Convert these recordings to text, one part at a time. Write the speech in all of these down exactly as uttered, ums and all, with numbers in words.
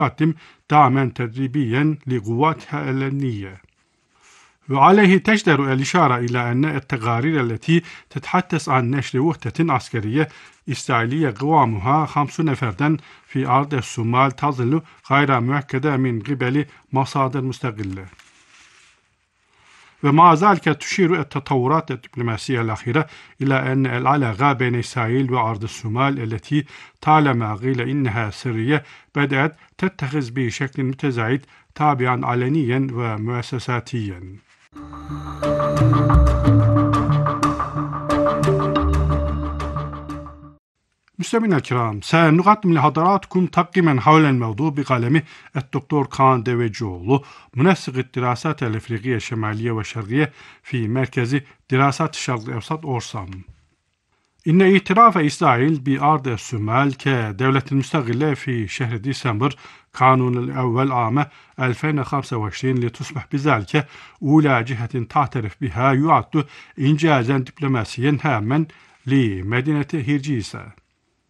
تقدم دعما تدريبيا لقواتها الأمنية. وعليه تجدر الإشارة إلى أن التقارير التي تتحدث عن نشر وحدة عسكرية إسرائيلية قوامها خمسين فردا في أرض الصومال تظل غير مؤكدة من قبل مصادر مستقلة. ومع ذلك تشير التطورات الدبلوماسية الأخيرة إلى أن العلاقة بين إسرائيل وأرض الصومال التي طالما قيل إنها سرية بدأت تتخذ بشكل متزايد تابعا علنيا ومؤسساتيا. مستمعينا الكرام، سنقدم لحضراتكم تقييما حول الموضوع بقلمه الدكتور كان ديفيجولو، منسق الدراسات الأفريقية الشمالية والشرقية في مركز دراسات الشرق الأوسط أورسام. إن اعتراف إسرائيل بأرض الصومال كدولة مستقلة في شهر ديسمبر كانون الأول عام ألفين وخمسة وعشرين لتصبح بذلك أولى جهة تعترف بها يعد إنجازا دبلوماسيا هاما لمدينة هيرجيسا.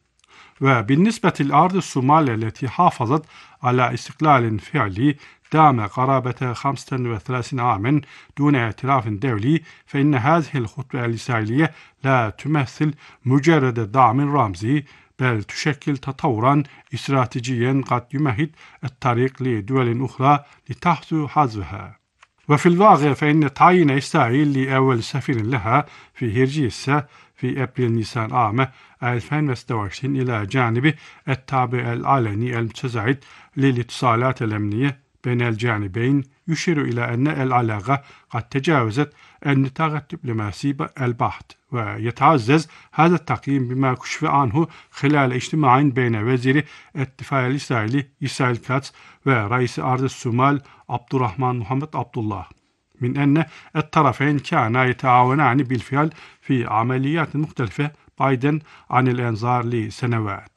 وبالنسبة لأرض الصومال التي حافظت على استقلال فعلي دام قرابة خمسة وثلاثين عاما دون اعتراف دولي، فإن هذه الخطوة الإسرائيلية لا تمثل مجرد دعم رمزي، بل تشكل تطورا استراتيجيا قد يمهد الطريق لدول أخرى لتحظو حظها. وفي الواقع فإن تعيين إسرائيل لأول سفير لها في هيرجيسا في أبريل نيسان عام ألفين وستة وعشرين إلى جانب التابع العلني المتزايد للاتصالات الأمنية بين الجانبين يشير إلى أن العلاقة قد تجاوزت النطاق الدبلوماسي البحت. ويتعزز هذا التقييم بما كشف عنه خلال اجتماع بين وزير الدفاع الإسرائيلي إسرائيل كاتس ورئيس أرض الصومال عبد الرحمن محمد عبد الله، من أن الطرفين كانا يتعاونان بالفعل في عمليات مختلفة بعيدا عن الإنذار لسنوات.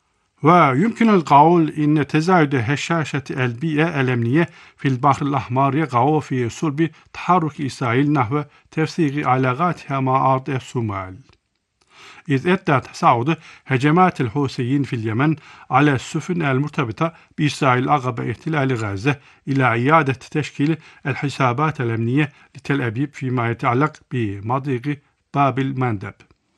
ويمكن القول إن تزايد هشاشة البيئة الأمنية في البحر الأحمر يقع في صلب تحرك إسرائيل نحو تفسير علاقاتها مع أرض الصومال، إذ أدى تصاعد هجمات الحوثيين في اليمن على السفن المرتبطة بإسرائيل عقب احتلال غزة إلى إعادة تشكيل الحسابات الأمنية لتل أبيب فيما يتعلق بمضيق باب المندب.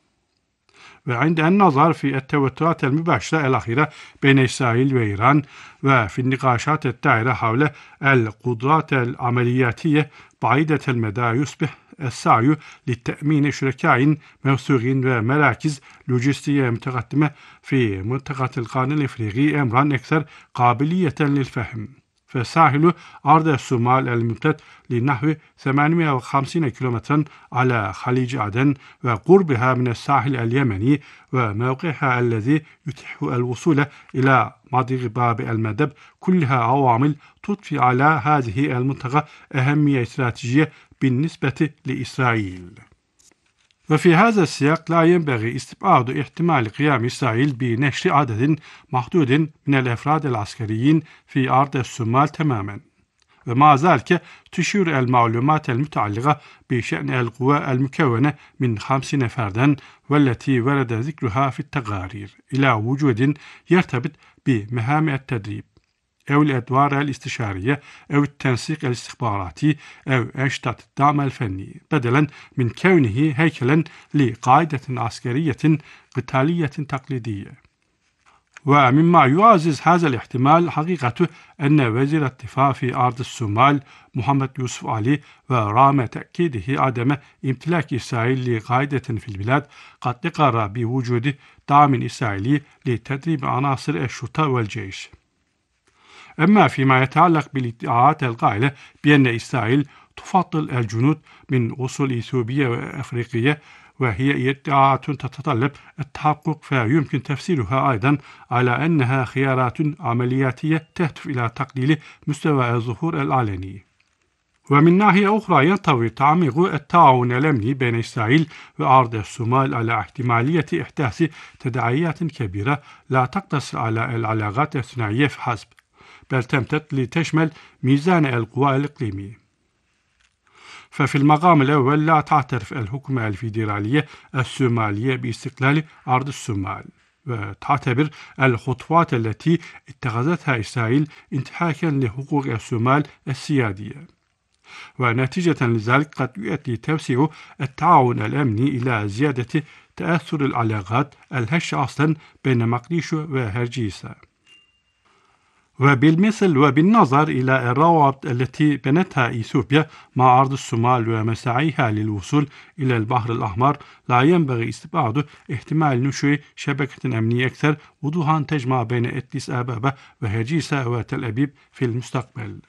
وعند النظر في التوترات المباشرة الأخيرة بين إسرائيل وإيران وفي النقاشات الدائرة حول القدرات العملياتية بعيدة المدى، يصبح السعي لتأمين شركاء موثوقين ومراكز لوجستية متقدمة في منطقة القرن الإفريقي أمرا أكثر قابلية للفهم. فساحل أرض الصومال الممتد لنحو ثمانمائة وخمسين كيلومترا على خليج عدن وقربها من الساحل اليمني وموقعها الذي يتيح الوصول إلى مضيق باب المندب كلها عوامل تضفي على هذه المنطقة أهمية استراتيجية بالنسبة لإسرائيل. وفي هذا السياق لا ينبغي استبعاد احتمال قيام إسرائيل بنشر عدد محدود من الأفراد العسكريين في أرض الصومال تماما. ومع ذلك تشير المعلومات المتعلقة بشأن القوى المكونة من خمسين فردا والتي ورد ذكرها في التقارير إلى وجود يرتبط بمهام التدريب أو الأدوار الاستشارية أو التنسيق الاستخباراتي أو أنشطة الدعم الفني، بدلا من كونه هيكلا لقاعدة عسكرية قتالية تقليدية. ومما يعزز هذا الاحتمال حقيقة أن وزير الدفاع في أرض الصومال محمد يوسف علي، ورغم تأكيده عدم امتلاك إسرائيل لقاعدة في البلاد، قد اقر بوجود دعم إسرائيلي لتدريب عناصر الشرطة والجيش. أما فيما يتعلق بالادعاءات القائلة بأن إسرائيل تفضل الجنود من أصول إثيوبية وأفريقية، وهي ادعاءات تتطلب التحقق، فيمكن تفسيرها أيضا على أنها خيارات عملياتية تهدف إلى تقليل مستوى الظهور العلني. ومن ناحية أخرى ينطوي تعميق التعاون الأمني بين إسرائيل وأرض الصومال على احتمالية إحداث تداعيات كبيرة لا تقتصر على العلاقات الثنائية فحسب، بل تمتد لتشمل ميزان القوى الإقليمي. ففي المقام الأول لا تعترف الحكومة الفيدرالية الصومالية باستقلال أرض الصومال، وتعتبر الخطوات التي اتخذتها إسرائيل انتهاكا لحقوق الصومال السيادية، ونتيجة لذلك قد يؤدي توسيع التعاون الأمني إلى زيادة تأثر العلاقات الهشة أصلا بين مقديشو وهرجيسة. وبالمثل وبالنظر إلى الروابط التي بنتها إثيوبيا مع أرض الصومال ومساعيها للوصول إلى البحر الأحمر، لا ينبغي استبعاد احتمال نشوء شبكة أمنية أكثر وضوحا تجمع بين أديس أبابا وهرجيسة وتل أبيب في المستقبل.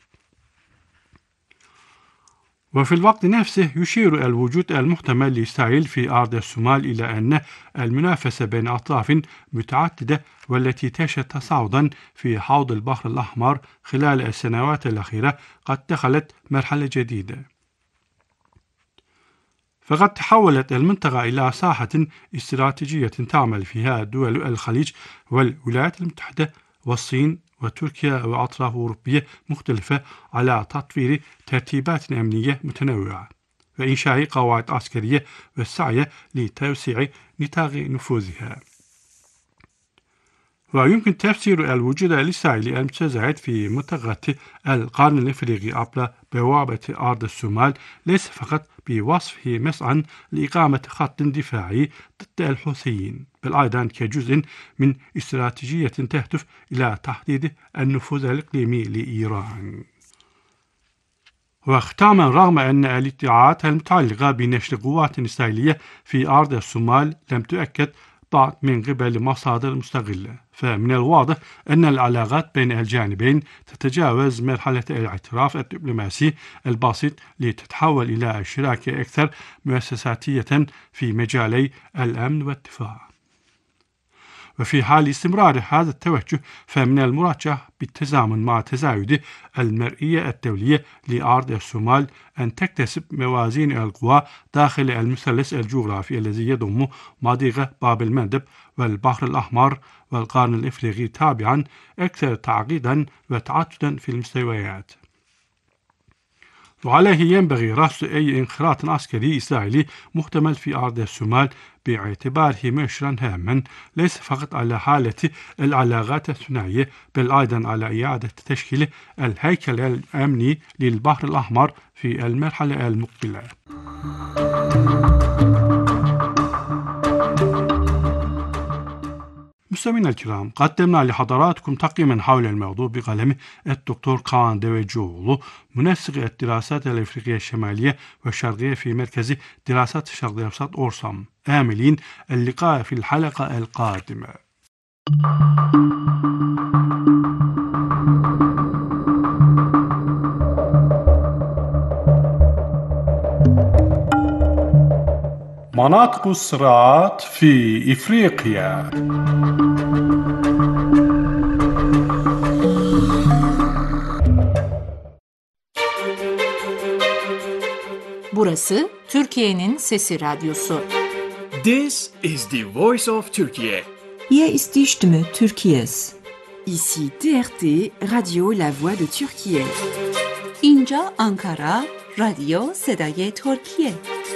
وفي الوقت نفسه يشير الوجود المحتمل لإسرائيل في أرض الصومال إلى أن المنافسة بين أطراف متعددة والتي تشهد تصاعدا في حوض البحر الأحمر خلال السنوات الأخيرة قد دخلت مرحلة جديدة، فقد تحولت المنطقة إلى ساحة استراتيجية تعمل فيها دول الخليج والولايات المتحدة والصين وتركيا وأطراف أوروبية مختلفة على تطوير ترتيبات أمنية متنوعة وإنشاء قواعد عسكرية والسعي لتوسيع نطاق نفوذها. ويمكن تفسير الوجود الإسرائيلي المتزايد في منطقة القرن الإفريقي عبر بوابة أرض الصومال ليس فقط بوصفه مسعى لإقامة خط دفاعي ضد الحوثيين، بل أيضا كجزء من استراتيجية تهدف إلى تحديد النفوذ الإقليمي لإيران. واختاما، رغم أن الادعاءات المتعلقة بنشر قوات إسرائيلية في أرض الصومال لم تؤكد بعض من قبل مصادر مستقلة، فمن الواضح أن العلاقات بين الجانبين تتجاوز مرحلة الاعتراف الدبلوماسي البسيط لتتحول إلى شراكة أكثر مؤسساتية في مجالي الأمن والدفاع. وفي حال استمرار هذا التوجه فمن المرجح بالتزامن مع تزايد المرئية الدولية لأرض الصومال أن تكتسب موازين القوى داخل المثلث الجغرافي الذي يضم مضيق باب المندب والبحر الأحمر والقرن الإفريقي تابعا أكثر تعقيدا وتعددا في المستويات. وعليه ينبغي رصد أي انخراط عسكري إسرائيلي محتمل في أرض الصومال باعتباره مؤشرا هاما ليس فقط على حالة العلاقات الثنائية بل أيضا على إعادة تشكيل الهيكل الأمني للبحر الأحمر في المرحلة المقبلة. مستمعينا الكرام، قدمنا لحضراتكم تقييما حول الموضوع بقلم الدكتور كان ديويجوغلو، منسق الدراسات الأفريقية الشمالية والشرقية في مركز دراسات الشرق الأوسط أورسام، آملين اللقاء في الحلقة القادمة. مناطق الصراعات في إفريقيا. Burası Türkiye'nin Sesi Radyosu. This is the voice of Turkey. Hier ist die Stimme Türkiye's. Ici T R T, Radio La Voix de Türkiye. اینجا آنکارا، رادیو صدای ترکیه.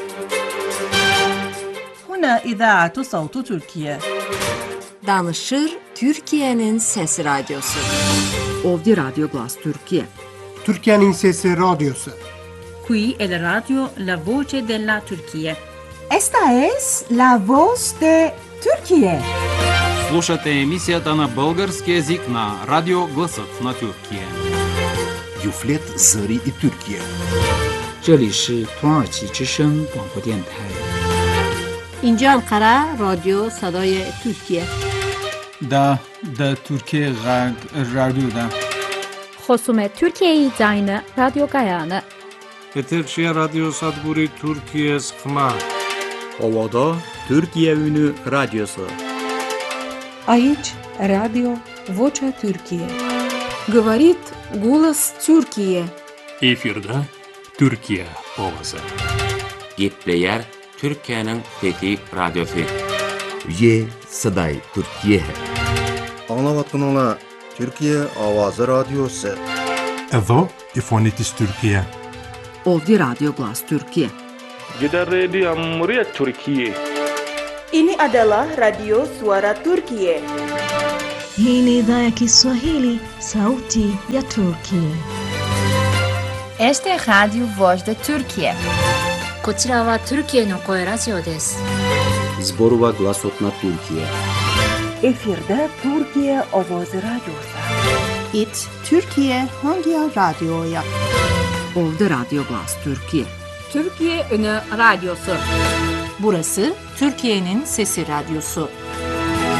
هنا إذاعة صوت تركيا. Danışır Türkiye'nin Sesi Radyosu. Ovdje Radio Glas Türkiye. Türkiye'nin Sesi Radyosu. Qui è la radio La Voce della Turchia. Esta es la voz de Türkiye. Слушате емисията на български език на Радио Гласът на Тюркия. Юфлет Зари и Тюркия. 这里是土耳其之声广播电台。 اینجا انقره رادیو صدای ترکیه. دا دا ترکیه غرد رادیو دا. خصوم ترکیه زاین رادیو گایانه. Eterşehir Radyo Sadguri Türkiye Sıkma. Ovada Türkiye Ünü Radyosu. Aici Radio Vocea Türkiye. Говорит голос Türkiye. Efirde Türkiye ovası. Gepleyer Türkiye'nin Fethi Radyosu. Ye Saday Türkiye. Anlavatkunula Türkiye Avazı Radyosu. Evo İfonitis Türkiye. Ovdje Radio Glas Türkiye. Gider Radio Muriyet Türkiye. Ini adalah Radio Suara Turkiye. Hii ni idhaa ya Kiswahili, sauti ya Turki. Este es Radio Voz de Türkiye. こちらはトルキエの声ラジオです。 Zborova Glasotna Türkiye. Efirde Türkiye Ovoz Radyosu. It Türkiye Hangi Radyo'ya? Ovda Radyo Glas Türkiye. Türkiye Ünü Radyosu. Burası Türkiye'nin Sesi Radyosu.